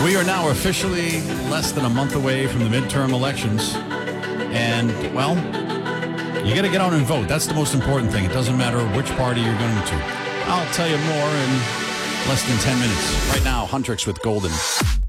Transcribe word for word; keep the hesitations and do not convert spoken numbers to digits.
We are now officially less than a month away from the midterm elections. And, well, you got to get out and vote. That's the most important thing. It doesn't matter which party you're going to. I'll tell you more in less than ten minutes. Right now, Huntrix with Golden.